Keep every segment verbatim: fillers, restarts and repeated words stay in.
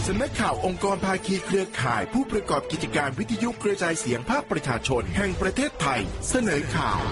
สำนักข่าวองค์กรภาคีเครือข่ายผู้ประกอบกิจการวิทยุกระจายเสียงภาคประชาชนแห่งประเทศไทยเสนอข่าว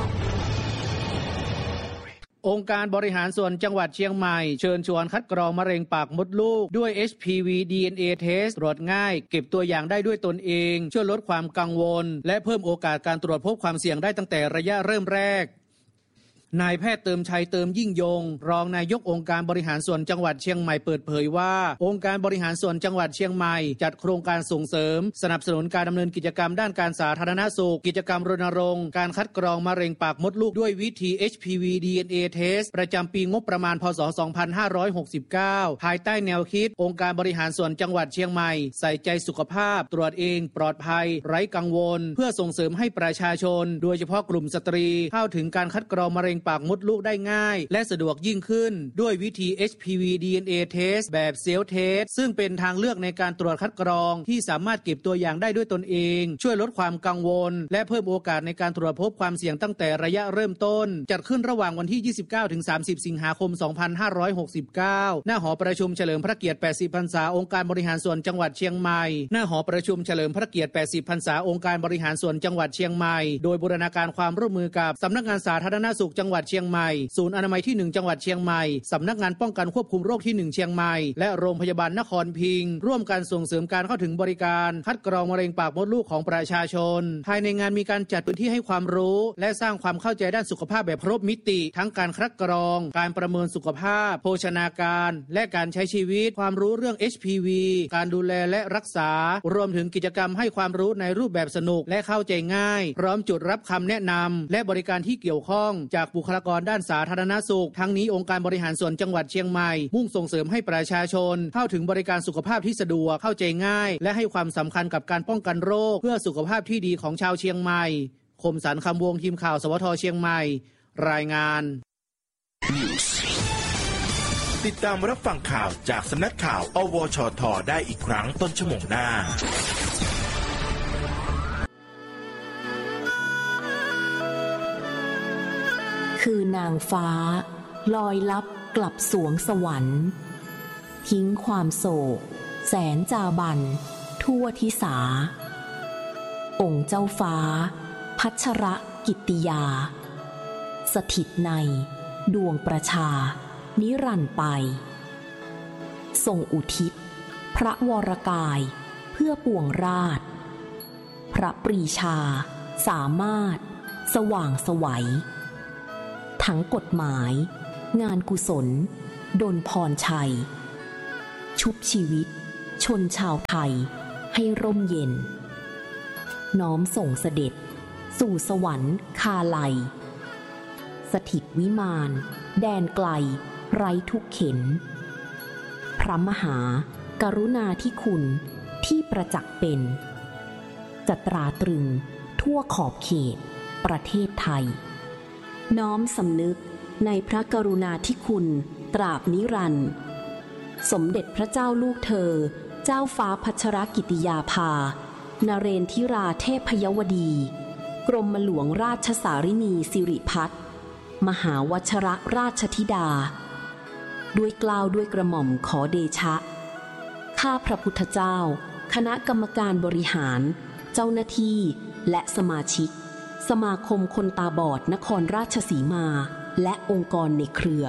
องค์การบริหารส่วนจังหวัดเชียงใหม่เชิญชวนคัดกรองมะเร็งปากมดลูกด้วย เอช พี วี ดี เอ็น เอ Test ตรวจง่ายเก็บตัวอย่างได้ด้วยตนเองช่วยลดความกังวลและเพิ่มโอกาสการตรวจพบความเสี่ยงได้ตั้งแต่ระยะเริ่มแรกนายแพทย์เติมชัยเติมยิ่งยงรองนายกองค์การบริหารส่วนจังหวัดเชียงใหม่เปิดเผยว่าองค์การบริหารส่วนจังหวัดเชียงใหม่จัดโครงการส่งเสริมสนับสนุนการดำเนินกิจกรรมด้านการสาธารณสุขกิจกรรมรณรงค์การคัดกรองมะเร็งปากมดลูกด้วยวิธี เอช พี วี ดี เอ็น เอ Test ประจำปีงบประมาณพ.ศ. สองพันห้าร้อยหกสิบเก้าภายใต้แนวคิดองค์การบริหารส่วนจังหวัดเชียงใหม่ใส่ใจสุขภาพตรวจเองปลอดภัยไร้กังวลเพื่อส่งเสริมให้ประชาชนโดยเฉพาะกลุ่มสตรีเข้าถึงการคัดกรองมะเร็งปากมดลูกได้ง่ายและสะดวกยิ่งขึ้นด้วยวิธี เอช พี วี ดี เอ็น เอ Test แบบ Self Test ซึ่งเป็นทางเลือกในการตรวจคัดกรองที่สามารถเก็บตัวอย่างได้ด้วยตนเองช่วยลดความกังวลและเพิ่มโอกาสในการตรวจพบความเสี่ยงตั้งแต่ระยะเริ่มต้นจัดขึ้นระหว่างวันที่ ยี่สิบเก้าถึงสามสิบ สิงหาคม สองพันห้าร้อยหกสิบเก้า หน้าหอประชุมเฉลิมพระเกียรติ แปดสิบ พรรษาองค์การบริหารส่วนจังหวัดเชียงใหม่หน้าหอประชุมเฉลิมพระเกียรติ แปดสิบ พรรษาองค์การบริหารส่วนจังหวัดเชียงใหม่โดยบูรณาการความร่วมมือกับสำนักงานสาธารณสุขจังหวัดเชียงใหม่ศูนย์อนามัยที่หนึ่งจังหวัดเชียงใหม่สำนักงานป้องกันควบคุมโรคที่หนึ่งเชียงใหม่และโรงพยาบาลนครพิงค์ร่วมกันส่งเสริมการเข้าถึงบริการคัดกรองมะเร็งปากมดลูกของประชาชนภายในงานมีการจัดพื้นที่ให้ความรู้และสร้างความเข้าใจด้านสุขภาพแบบครบมิติทั้งการคัดกรองการประเมินสุขภาพโภชนาการและการใช้ชีวิตความรู้เรื่อง เอช พี วี การดูแลและรักษารวมถึงกิจกรรมให้ความรู้ในรูปแบบสนุกและเข้าใจง่ายพร้อมจุดรับคำแนะนำและบริการที่เกี่ยวข้องจากบุคลากรด้านสาธารณสุขทั้งนี้องค์การบริหารส่วนจังหวัดเชียงใหม่มุ่งส่งเสริมให้ประชาชนเข้าถึงบริการสุขภาพที่สะดวกเข้าใจง่ายและให้ความสำคัญกับการป้องกันโรคเพื่อสุขภาพที่ดีของชาวเชียงใหม่คมสันต์คำวงทีมข่าวสวทเชียงใหม่รายงานติดตามรับฟังข่าวจากสำนักข่าวอวชทได้อีกครั้งต้นชั่วโมงหน้าคือนางฟ้าลอยลับกลับสวงสวรรค์ทิ้งความโศกแสนจาบันทั่วทิสาองค์เจ้าฟ้าพัชรกิตติยาสถิตในดวงประชานิรันดร์ไปทรงอุทิศพระวรกายเพื่อปวงราชพระปรีชาสามารถสว่างไสวทั้งกฎหมายงานกุศลดลพรชัยชุบชีวิตชนชาวไทยให้ร่มเย็นน้อมส่งเสด็จสู่สวรรค์คาไลสถิตวิมานแดนไกลไร้ทุกเข็นพระมหากรุณาธิคุณที่ประจักษ์เป็นจะตราตรึงทั่วขอบเขตประเทศไทยน้อมสำนึกในพระกรุณาธิคุณตราบนิรันดร์สมเด็จพระเจ้าลูกเธอเจ้าฟ้าพัชรกิติยาภานเรนทิราเทพยวดีกรมหลวงราชสารินีสิริพัฒน์มหาวชรราชธิดาด้วยเกล้าด้วยกระหม่อมขอเดชะข้าพระพุทธเจ้าคณะกรรมการบริหารเจ้าหน้าที่และสมาชิกสมาคมคนตาบอดนครราชสีมาและองค์กรในเครือ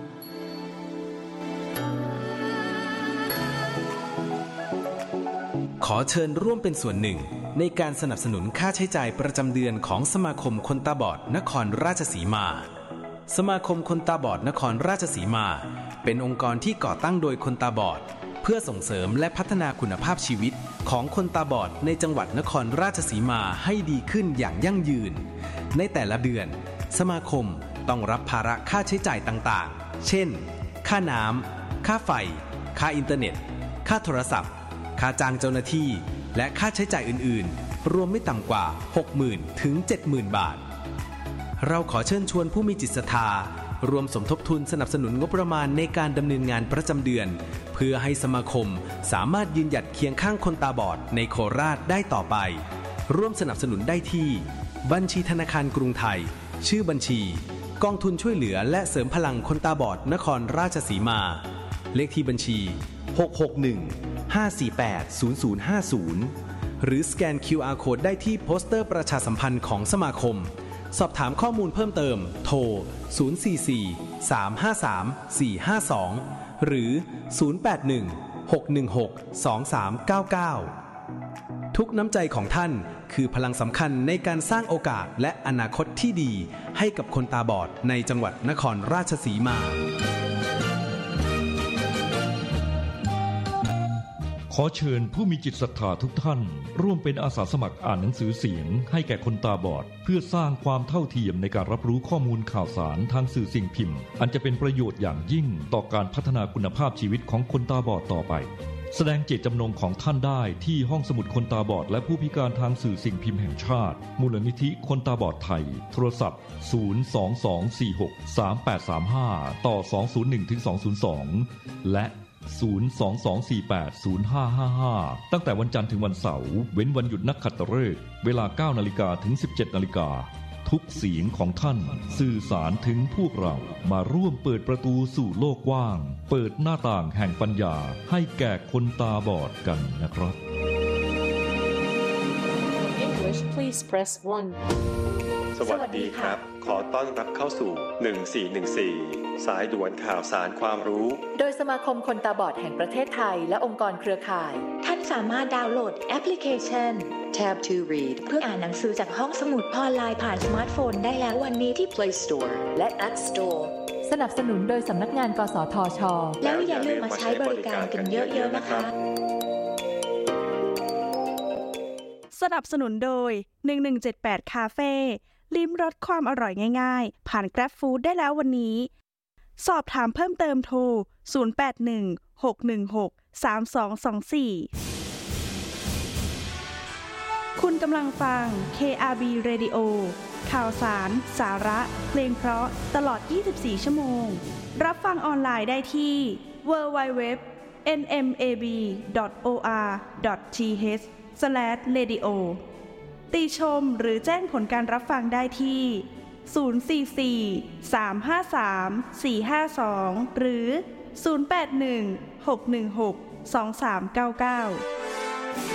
ขอเชิญร่วมเป็นส่วนหนึ่งในการสนับสนุนค่าใช้จ่ายประจำเดือนของสมาคมคนตาบอดนครราชสีมาสมาคมคนตาบอดนครราชสีมาเป็นองค์กรที่ก่อตั้งโดยคนตาบอดเพื่อส่งเสริมและพัฒนาคุณภาพชีวิตของคนตาบอดในจังหวัดนครราชสีมาให้ดีขึ้นอย่างยั่งยืนในแต่ละเดือนสมาคมต้องรับภาระค่าใช้จ่ายต่างๆเช่นค่าน้ำค่าไฟค่าอินเทอร์เน็ตค่าโทรศัพท์ค่าจ้างเจ้าหน้าที่และค่าใช้จ่ายอื่นๆรวมไม่ต่ำกว่า หกหมื่น ถึง เจ็ดหมื่น บาทเราขอเชิญชวนผู้มีจิตศรัทธารวมสมทบทุนสนับสนุนงบประมาณในการดำเนินงานประจำเดือนเพื่อให้สมาคมสามารถยืนหยัดเคียงข้างคนตาบอดในโคราชได้ต่อไปร่วมสนับสนุนได้ที่บัญชีธนาคารกรุงไทยชื่อบัญชีกองทุนช่วยเหลือและเสริมพลังคนตาบอดนครราชสีมาเลขที่บัญชีหก หก หนึ่งห้า สี่ แปด ศูนย์ ศูนย์ ห้า ศูนย์หรือสแกน คิว อาร์ Code ได้ที่โปสเตอร์ประชาสัมพันธ์ของสมาคมสอบถามข้อมูลเพิ่มเติมโทรศูนย์ สี่ สี่ สาม ห้า สาม สี่ ห้า สองหรือศูนย์ แปด หนึ่ง หก หนึ่ง หก สอง สาม เก้า เก้าทุกน้ำใจของท่านคือพลังสำคัญในการสร้างโอกาสและอนาคตที่ดีให้กับคนตาบอดในจังหวัดนครราชสีมาขอเชิญผู้มีจิตศรัทธาทุกท่านร่วมเป็นอาสาสมัครอ่านหนังสือเสียงให้แก่คนตาบอดเพื่อสร้างความเท่าเทียมในการรับรู้ข้อมูลข่าวสารทางสื่อสิ่งพิมพ์อันจะเป็นประโยชน์อย่างยิ่งต่อการพัฒนาคุณภาพชีวิตของคนตาบอดต่อไปแสดงเจตจำนงของท่านได้ที่ห้องสมุดคนตาบอดและผู้พิการทางสื่อสิ่งพิมพ์แห่งชาติมูลนิธิคนตาบอดไทยโทรศัพท์ศูนย์ สอง สอง สี่ หก สาม แปด สาม ห้าต่อสอง ศูนย์ หนึ่ง ถึง สอง ศูนย์ สองและศูนย์ สอง สอง สี่ แปด ศูนย์ ห้า ห้า ห้าตั้งแต่วันจันทร์ถึงวันเสาร์เว้นวันหยุดนักขัตฤกษ์เวลา เก้า นาฬิกาถึง สิบเจ็ด นาฬิกาทุกเสียงของท่านสื่อสารถึงพวกเรามาร่วมเปิดประตูสู่โลกกว้างเปิดหน้าต่างแห่งปัญญาให้แก่คนตาบอดกันนะครับ English please press one สวัสดีครับขอต้อนรับเข้าสู่หนึ่งสี่หนึ่งสี่สายด่วนข่าวสารความรู้โดยสมาคมคนตาบอดแห่งประเทศไทยและองค์กรเครือข่ายท่านสามารถดาวน์โหลดแอปพลิเคชัน Tab to Read เพื่ออ่านหนังสือจากห้องสมุดออนไลน์ผ่านสมาร์ทโฟนได้แล้ววันนี้ที่ Play Store และ App Store สนับสนุนโดยสำนักงานกสทช. แล้วอย่าลืมมาใช้บริการกันเยอะๆนะคะสนับสนุนโดยหนึ่งหนึ่งเจ็ดแปดคาเฟ่ลิ้มรสความอร่อยง่ายๆผ่าน Grab Food ได้แล้ววันนี้สอบถามเพิ่มเติมโทรศูนย์ แปด หนึ่ง หก หนึ่ง หก สาม สอง สอง สี่คุณกำลังฟัง เค อาร์ บี Radio ข่าวสารสาระเพลงเพราะตลอดยี่สิบสี่ชั่วโมงรับฟังออนไลน์ได้ที่ ดับเบิลยู ดับเบิลยู ดับเบิลยู ดอท เอ็น เอ็ม เอ บี ดอท โอ อาร์ ดอท ที เอช สแลช เรดิโอ ติชมหรือแจ้งผลการรับฟังได้ที่ศูนย์ สี่ สี่ สาม ห้า สาม สี่ ห้า สองหรือศูนย์ แปด หนึ่ง หก หนึ่ง หก สอง สาม เก้า เก้า